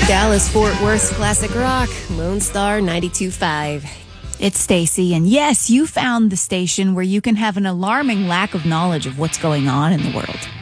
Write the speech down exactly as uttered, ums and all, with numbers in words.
Dallas Fort Worth's classic rock, Lone Star ninety-two point five. It's Stacy, and yes, you found the station where you can have an alarming lack of knowledge of what's going on in the world.